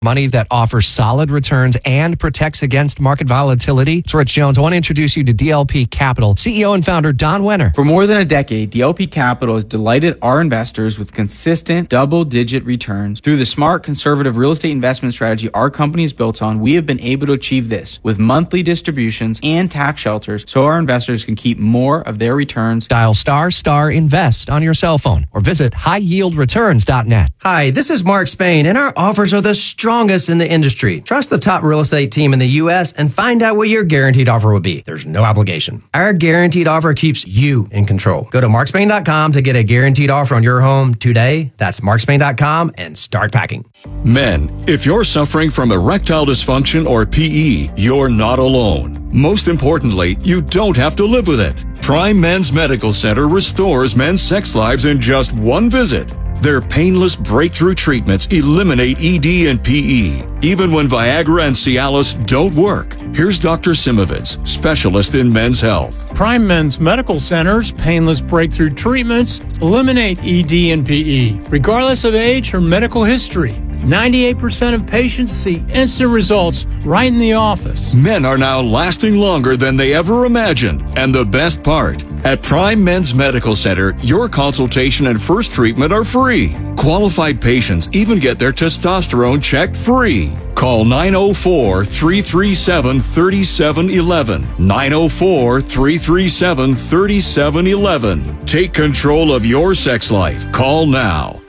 Money that offers solid returns and protects against market volatility. It's Rich Jones. I want to introduce you to DLP Capital. CEO and founder Don Wenner. For more than a decade, DLP Capital has delighted our investors with consistent double-digit returns. Through the smart, conservative real estate investment strategy our company is built on, we have been able to achieve this with monthly distributions and tax shelters so our investors can keep more of their returns. Dial ** invest on your cell phone or visit highyieldreturns.net. Hi, this is Mark Spain, and our offers are the strongest in the industry. Trust the top real estate team in the U.S. and find out what your guaranteed offer would be. There's no obligation. Our guaranteed offer keeps you in control. Go to markspain.com to get a guaranteed offer on your home today. That's markspain.com and start packing. Men, if you're suffering from erectile dysfunction or PE, you're not alone. Most importantly, you don't have to live with it. Prime Men's Medical Center restores men's sex lives in just one visit. Their painless breakthrough treatments eliminate ED and PE, even when Viagra and Cialis don't work. Here's Dr. Simovitz, specialist in men's health. Prime Men's Medical Center's painless breakthrough treatments eliminate ED and PE, regardless of age or medical history. 98% of patients see instant results right in the office. Men are now lasting longer than they ever imagined. And the best part, at Prime Men's Medical Center, your consultation and first treatment are free. Qualified patients even get their testosterone checked free. Call 904-337-3711. 904-337-3711. Take control of your sex life. Call now.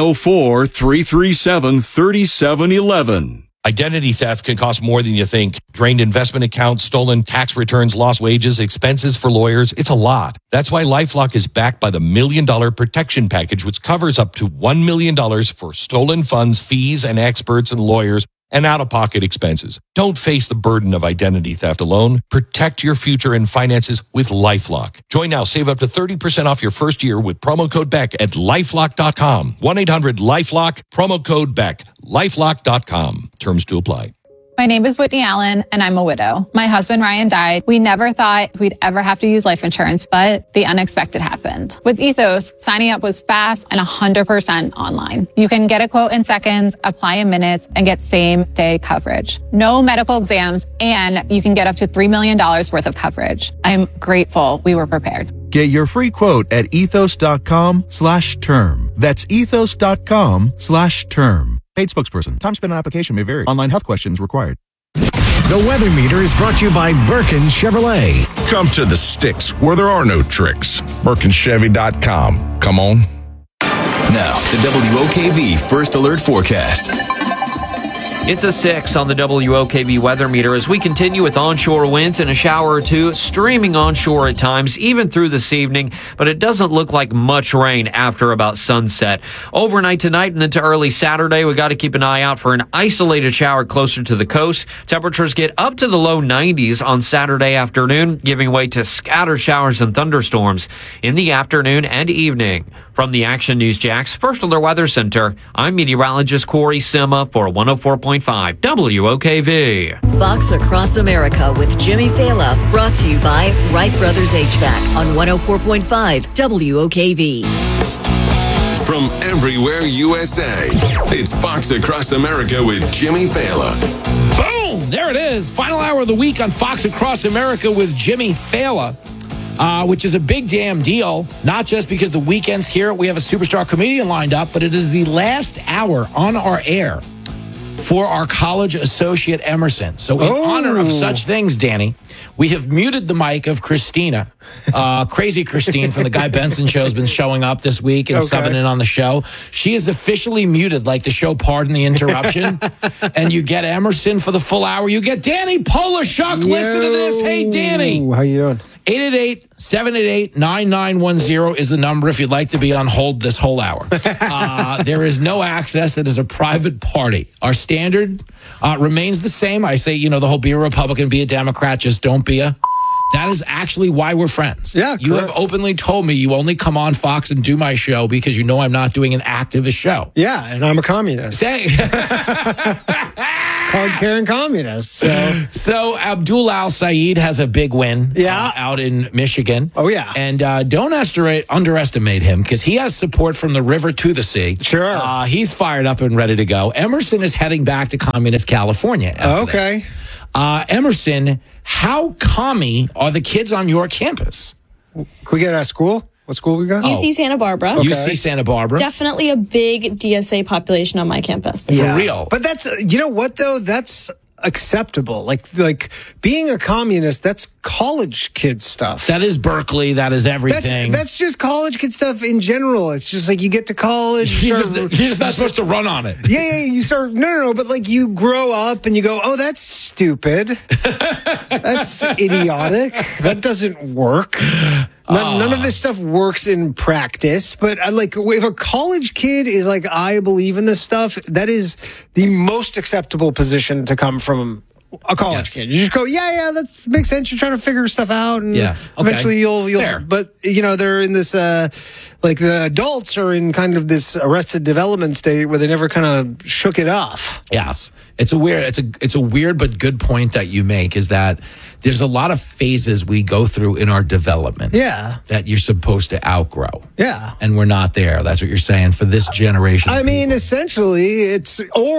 904-337-3711. Identity theft can cost more than you think. Drained investment accounts, stolen tax returns, lost wages, expenses for lawyers. It's a lot. That's why LifeLock is backed by the $1 Million Protection Package, which covers up to $1 million for stolen funds, fees, and experts and lawyers and out-of-pocket expenses. Don't face the burden of identity theft alone. Protect your future and finances with LifeLock. Join now. Save up to 30% off your first year with promo code BECK at LifeLock.com. 1-800-LifeLock, promo code BECK. LifeLock.com. Terms to apply. My name is Whitney Allen, and I'm a widow. My husband, Ryan, died. We never thought we'd ever have to use life insurance, but the unexpected happened. With Ethos, signing up was fast and 100% online. You can get a quote in seconds, apply in minutes, and get same-day coverage. No medical exams, and you can get up to $3 million worth of coverage. I'm grateful we were prepared. Get your free quote at ethos.com/term. That's ethos.com/term. Paid spokesperson. Time spent on application may vary. Online health questions required. The Weather Meter is brought to you by Birkin Chevrolet. Come to the sticks where there are no tricks. BirkinChevy.com. Come on. Now, the WOKV First Alert Forecast. It's a 6 on the WOKV weather meter as we continue with onshore winds and a shower or two streaming onshore at times, even through this evening, but it doesn't look like much rain after about sunset. Overnight tonight and into early Saturday, we got to keep an eye out for an isolated shower closer to the coast. Temperatures get up to the low 90s on Saturday afternoon, giving way to scattered showers and thunderstorms in the afternoon and evening. From the Action News Jax First Alert Weather Center, I'm meteorologist Corey Sima for 104.5 WOKV. Fox Across America with Jimmy Fala, brought to you by Wright Brothers HVAC on 104.5 WOKV. From everywhere USA, it's Fox Across America with Jimmy Fala. Boom! There it is. Final hour of the week on Fox Across America with Jimmy Fala. Which is a big damn deal, not just because the weekend's here, we have a superstar comedian lined up, but it is the last hour on our air for our college associate Emerson. So in honor of such things, Danny, we have muted the mic of Christina. Crazy Christine from the Guy Benson show has been showing up this week and subbing in on the show. She is officially muted, like the show Pardon the Interruption. And you get Emerson for the full hour. You get Danny Polishuk. Listen to this. Hey, Danny. How you doing? 888-788-9910 is the number if you'd like to be on hold this whole hour. There is no access. It is a private party. Our standard remains the same. I say, the whole be a Republican, be a Democrat, just don't be a... That is actually why we're friends. Yeah, you have openly told me you only come on Fox and do my show because you know I'm not doing an activist show. Yeah, and I'm a communist. called Karen Communists. So Abdul Al Saeed has a big win out in Michigan. Oh, yeah. And don't underestimate him because he has support from the river to the sea. Sure. He's fired up and ready to go. Emerson is heading back to communist California. Okay. Emerson, how commie are the kids on your campus? Can we get a school? What school we got? UC Santa Barbara. Okay. UC Santa Barbara. Definitely a big DSA population on my campus. Yeah. For real. But that's, you know what, though? That's acceptable. Like being a communist, that's college kid stuff. That is Berkeley. That is everything. That's just college kid stuff in general. It's just like you get to college. You're just not supposed to run on it. Yeah. You start, no, but like you grow up and you go, oh, that's stupid. That's idiotic. That doesn't work. None of this stuff works in practice, but like if a college kid is like, I believe in this stuff, that is the most acceptable position to come from a college kid. You just go, yeah, that makes sense. You're trying to figure stuff out, and eventually you'll. Fair. But they're in this like the adults are in kind of this arrested development state where they never kind of shook it off. Yes, it's a weird but good point that you make. Is that there's a lot of phases we go through in our development. Yeah, that you're supposed to outgrow. Yeah, and we're not there. That's what you're saying for this generation. I mean, essentially, it's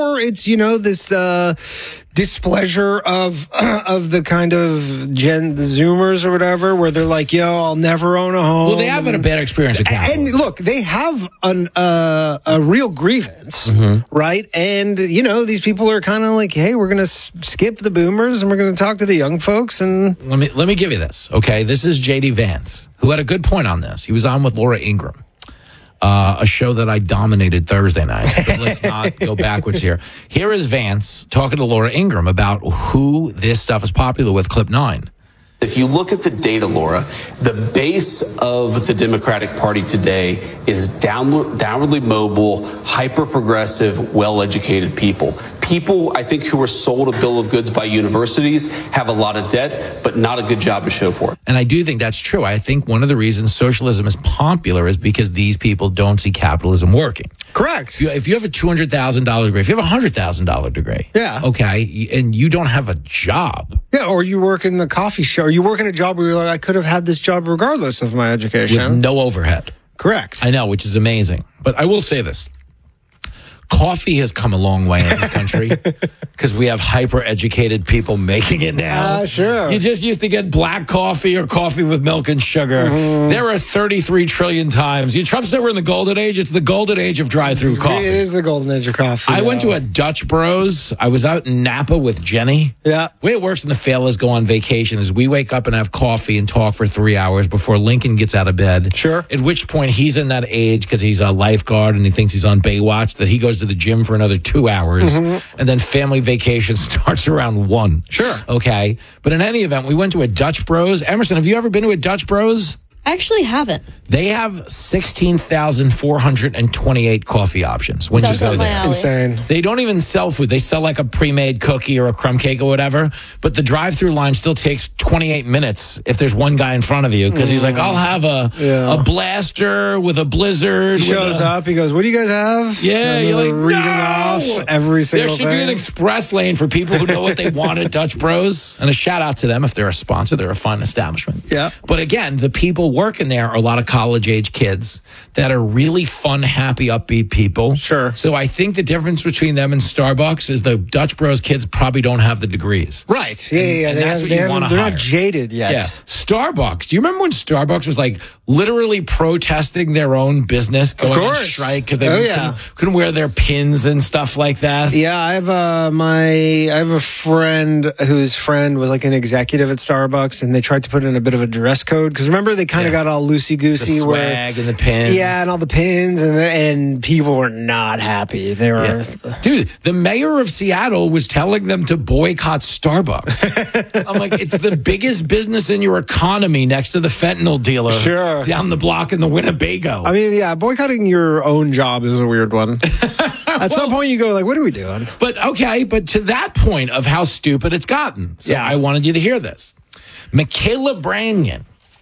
this. Displeasure of the kind of the Zoomers or whatever, where they're like, "Yo, I'll never own a home." Well, they have had a bad experience with capital. And look, they have a real grievance, right? And these people are kind of like, "Hey, we're going to skip the boomers and we're going to talk to the young folks." And let me give you this, okay? This is J.D. Vance, who had a good point on this. He was on with Laura Ingraham. A show that I dominated Thursday night. But let's not go backwards here. Here is Vance talking to Laura Ingraham about who this stuff is popular with. Clip 9. If you look at the data, Laura, the base of the Democratic Party today is downwardly mobile, hyper-progressive, well-educated people. People, I think, who are sold a bill of goods by universities have a lot of debt, but not a good job to show for it. And I do think that's true. I think one of the reasons socialism is popular is because these people don't see capitalism working. Correct. If you have a $200,000 degree, if you have a $100,000 degree, okay, and you don't have a job. Yeah, or you work in the coffee shop, or you work in a job where you're like, I could have had this job regardless of my education. With no overhead. Correct. I know, which is amazing. But I will say this. Coffee has come a long way in this country because we have hyper-educated people making it now. Sure. You just used to get black coffee or coffee with milk and sugar. There are 33 trillion times. Trump said we're in the golden age. It's the golden age of drive-through coffee. It is the golden age of coffee. I went to a Dutch Bros. I was out in Napa with Jenny. Yeah. The way it works in the Falas go on vacation is we wake up and have coffee and talk for 3 hours before Lincoln gets out of bed. Sure. At which point he's in that age because he's a lifeguard and he thinks he's on Baywatch that he goes to the gym for another 2 hours, and then family vacation starts around 1. Sure. Okay. But in any event, we went to a Dutch Bros. Emerson, have you ever been to a Dutch Bros? I actually haven't. They have 16,428 coffee options when you go there. Insane. They don't even sell food. They sell like a pre-made cookie or a crumb cake or whatever. But the drive-through line still takes 28 minutes if there's one guy in front of you because he's like, I'll have a blaster with a blizzard. He shows up. He goes, what do you guys have? Yeah. And You're like, reading off every single There should be an express lane for people who know what they want at Dutch Bros. And a shout out to them if they're a sponsor. They're a fine establishment. Yeah. But again, the people working there are a lot of college-age kids that are really fun, happy, upbeat people. Sure. So I think the difference between them and Starbucks is the Dutch Bros kids probably don't have the degrees. Right. Yeah. And that's what you want to They're hire. not jaded yet. Yeah. Starbucks. Do you remember when Starbucks was like literally protesting their own business, going on strike because they couldn't wear their pins and stuff like that? Yeah, I have a friend whose friend was like an executive at Starbucks, and they tried to put in a bit of a dress code because remember they kind of got all loosey goosey, the swag and the pins. Yeah, and all the pins, and people were not happy. They were, dude. The mayor of Seattle was telling them to boycott Starbucks. I'm like, it's the biggest business in your economy next to the fentanyl dealer down the block in the Winnebago. I mean, yeah, boycotting your own job is a weird one. At some point, you go like, "What are we doing?" But to that point of how stupid it's gotten. So I wanted you to hear this. Michaela Branyan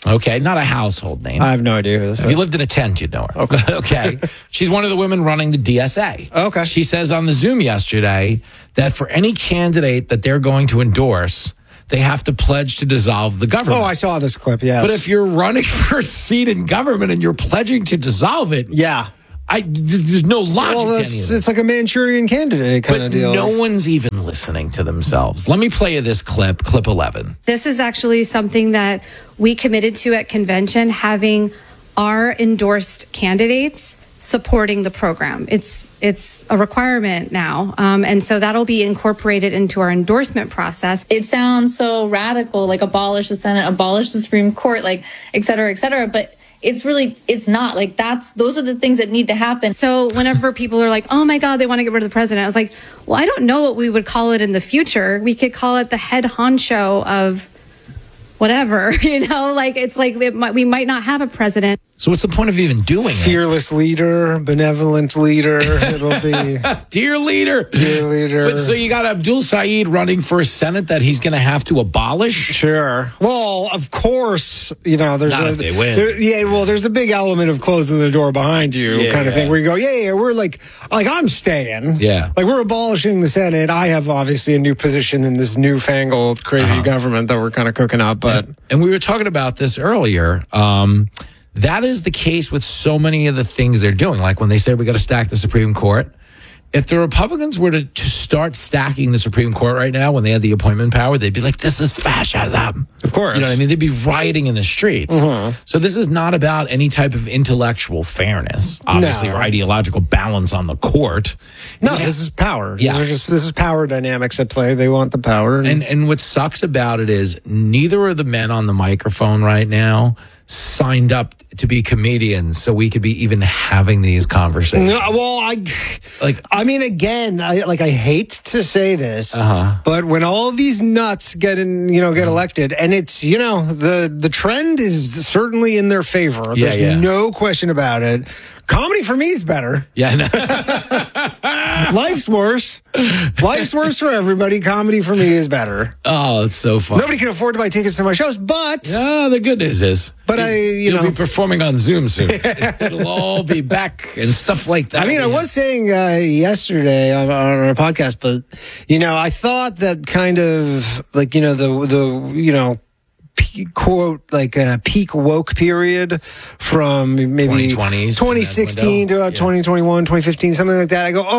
Okay, not a household name. I have no idea who this is. If you lived in a tent, you'd know her. Okay. Okay. She's one of the women running the DSA. Okay. She says on the Zoom yesterday that for any candidate that they're going to endorse, they have to pledge to dissolve the government. Oh, I saw this clip, yes. But if you're running for a seat in government and you're pledging to dissolve it, yeah. There's no logic to any of this. It's like a Manchurian candidate kind of deal. No one's even listening to themselves. Let me play you this clip 11. This is actually something that we committed to at convention, having our endorsed candidates supporting the program. It's a requirement now. And so that'll be incorporated into our endorsement process. It sounds so radical, like abolish the Senate, abolish the Supreme Court, like et cetera, but it's not like those are the things that need to happen. So whenever people are like, oh my God, they want to get rid of the president, I was like, well, I don't know what we would call it in the future. We could call it the head honcho of whatever, like it's like we might not have a president. So what's the point of even doing it? Fearless leader, benevolent leader. It'll be dear leader. Dear leader. But so you got Abdul Saeed running for a Senate that he's going to have to abolish? Sure. Well, of course, there's not if they win. There's a big element of closing the door behind you kind of thing where you go, we're like I'm staying. Yeah. Like we're abolishing the Senate. I have obviously a new position in this newfangled crazy government that we're kind of cooking up, but and we were talking about this earlier. That is the case with so many of the things they're doing. Like when they say we got to stack the Supreme Court. If the Republicans were to start stacking the Supreme Court right now when they had the appointment power, they'd be like, this is fascism. Of course. You know what I mean? They'd be rioting in the streets. Mm-hmm. So this is not about any type of intellectual fairness, obviously, or ideological balance on the court. No, this is power. Yeah. This is power dynamics at play. They want the power. And what sucks about it is neither of the men on the microphone right now signed up to be comedians so we could be even having these conversations. No, well, I mean, again, I hate to say this, but when all these nuts get elected, and it's, the trend is certainly in their favor. There's no question about it. Comedy for me is better. Yeah, I know. Life's worse. Life's worse for everybody. Comedy for me is better. Oh, it's so fun. Nobody can afford to buy tickets to my shows, but the good news is, you'll be performing on Zoom soon. It'll all be back and stuff like that. I mean, I was saying yesterday on our podcast, but I thought that kind of like quote like a peak woke period from maybe 2016 to about 2021, 2015, something like that. I go,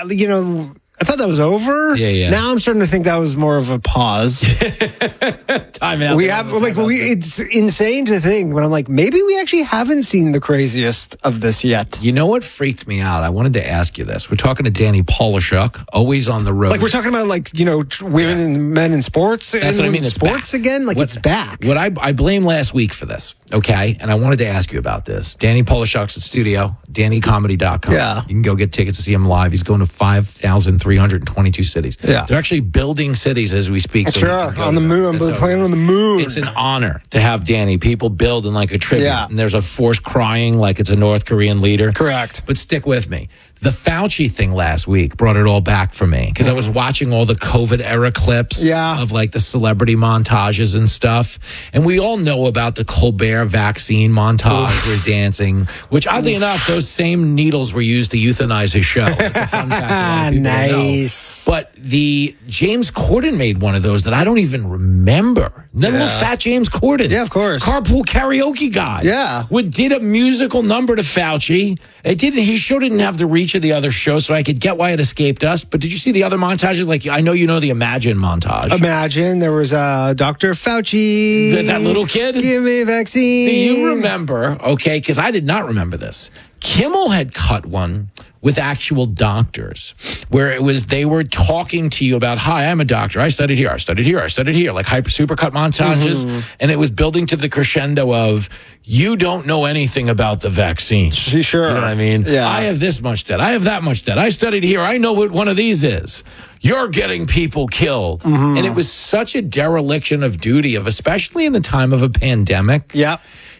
I thought that was over. Yeah. Now I'm starting to think that was more of a pause. Time out. It's insane to think, but I'm like, maybe we actually haven't seen the craziest of this yet. You know what freaked me out? I wanted to ask you this. We're talking to Danny Polishuk, always on the road. Like we're talking about women and men in sports. That's what I mean. It's sports back. Again. It's back. What I blame last week for this. Okay. And I wanted to ask you about this. Danny Polishuk's at studio, DannyComedy.com. Yeah. You can go get tickets to see him live. He's going to 5,322 cities. Yeah. They're actually building cities as we speak. So on the moon. I'm playing on the moon. It's an honor to have Danny. People build in like a tribute. Yeah. And there's a force crying like it's a North Korean leader. Correct. But stick with me. The Fauci thing last week brought it all back for me because I was watching all the COVID era clips of like the celebrity montages and stuff. And we all know about the Colbert vaccine montage where he's dancing, which oddly enough, those same needles were used to euthanize his show. That's a fun fact a lot of people don't know. But the James Corden made one of those that I don't even remember. Little fat James Corden. Yeah, of course. Carpool karaoke guy. Yeah. Did a musical number to Fauci. His show didn't have the reach of the other show, so I could get why it escaped us. But did you see the other montages? Like, I know you know the Imagine montage. Imagine. There was Dr. Fauci. That little kid? Give me a vaccine. Do you remember? Okay, because I did not remember this. Kimmel had cut one with actual doctors where they were talking to you about, hi, I'm a doctor. I studied here. I studied here. I studied here. Like supercut montages. Mm-hmm. And it was building to the crescendo of, you don't know anything about the vaccine. Sure. You know what I mean? Yeah. I have this much debt. I have that much debt. I studied here. I know what one of these is. You're getting people killed. Mm-hmm. And it was such a dereliction of duty, especially in the time of a pandemic. Yeah.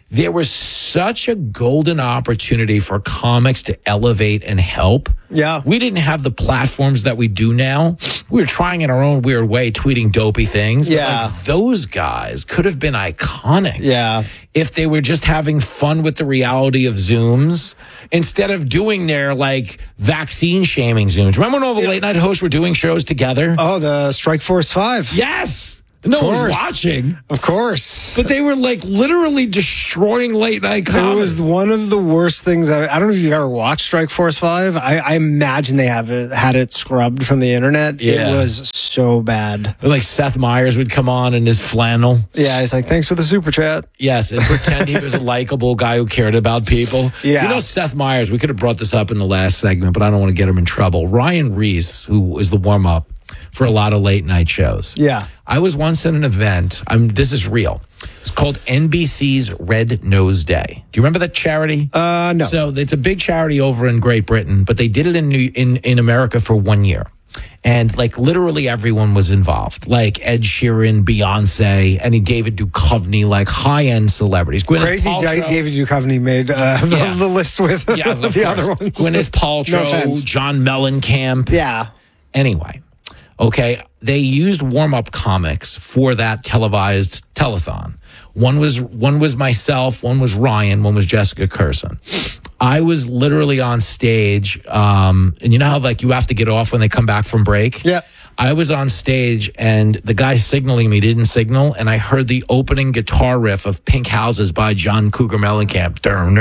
there was such a golden opportunity for comics to elevate and help. Yeah. We didn't have the platforms that we do now. We were trying in our own weird way, tweeting dopey things. Yeah. But like, those guys could have been iconic. Yeah. If they were just having fun with the reality of Zooms instead of doing their like vaccine shaming Zooms. Remember when all the late night hosts were doing shows together? Oh, the Strike Force 5. Yes. No one was watching. Of course. But they were like literally destroying late night comedy. It was one of the worst things. I don't know if you've ever watched Strike Force 5. I imagine they had it scrubbed from the internet. Yeah. It was so bad. Like Seth Meyers would come on in his flannel. Yeah, he's like, thanks for the super chat. Yes, and pretend he was a likable guy who cared about people. Yeah. Do you know Seth Meyers? We could have brought this up in the last segment, but I don't want to get him in trouble. Ryan Reese, who is the warm-up for a lot of late night shows. Yeah. I was once at an event. This is real. It's called NBC's Red Nose Day. Do you remember that charity? No. So it's a big charity over in Great Britain, but they did it in America for 1 year. And like literally everyone was involved, like Ed Sheeran, Beyonce, and David Duchovny, like high-end celebrities. Crazy David Duchovny made the list with the other ones. Gwyneth Paltrow, No offense. John Mellencamp. Yeah. Anyway, okay, they used warm-up comics for that televised telethon. One was myself, one was Ryan, one was Jessica Curson. I was literally on stage, and you know how like you have to get off when they come back from break? Yeah. I was on stage and the guy signaling me didn't signal, and I heard the opening guitar riff of Pink Houses by John Cougar Mellencamp.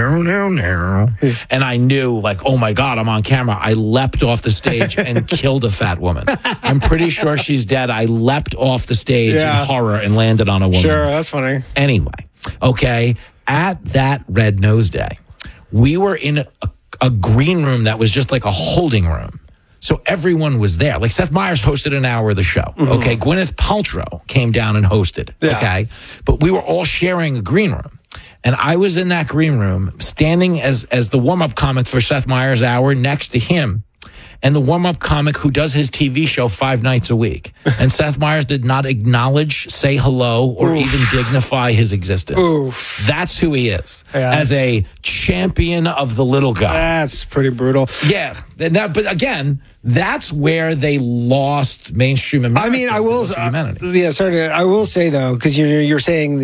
And I knew, like, oh my God, I'm on camera. I leapt off the stage and killed a fat woman. I'm pretty sure she's dead. I leapt off the stage in horror and landed on a woman. Sure, that's funny. Anyway, okay, at that Red Nose Day, we were in a green room that was just like a holding room. So everyone was there. Like Seth Meyers hosted an hour of the show. Okay. Gwyneth Paltrow came down and hosted. Yeah. Okay. But we were all sharing a green room. And I was in that green room standing as the warm-up comic for Seth Meyers' hour next to him. And the warm-up comic who does his TV show 5 nights a week. And Seth Meyers did not acknowledge, say hello, or even dignify his existence. That's who he is. Yeah, as a champion of the little guy. That's pretty brutal. Yeah. But again, that's where they lost mainstream America. I mean, I will. I will say though, because you're saying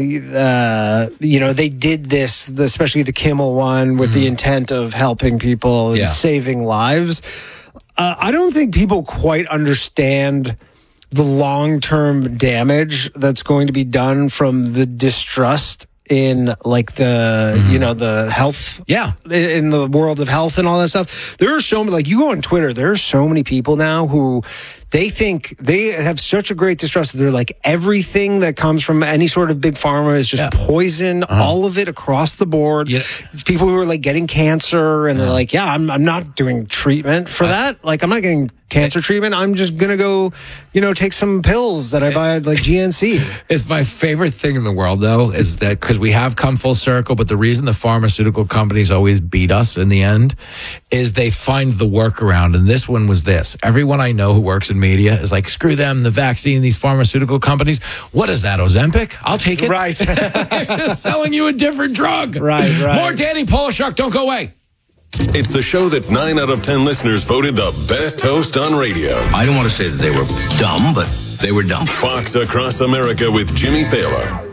they did this, especially the Kimmel one, with the intent of helping people and saving lives. I don't think people quite understand the long-term damage that's going to be done from the distrust in like the the health in the world of health and all that stuff. There are so many, like, you go on Twitter, there are so many people now who they think they have such a great distrust that they're like, everything that comes from any sort of big pharma is just poison, all of it across the board. It's people who are like getting cancer and they're like, I'm not doing treatment for that. Like, I'm not getting cancer treatment. I'm just going to go, take some pills that I buy at like GNC. It's my favorite thing in the world, though, is that because we have come full circle, but the reason the pharmaceutical companies always beat us in the end is they find the workaround. And this one was this. Everyone I know who works in media is like, screw them, the vaccine, these pharmaceutical companies. What is that, Ozempic? I'll take it. Right. They're just selling you a different drug. Right. More Danny Polishuk. Don't go away. It's the show that 9 out of 10 listeners voted the best host on radio. I don't want to say that they were dumb, but they were dumb. Fox Across America with Jimmy Fallon.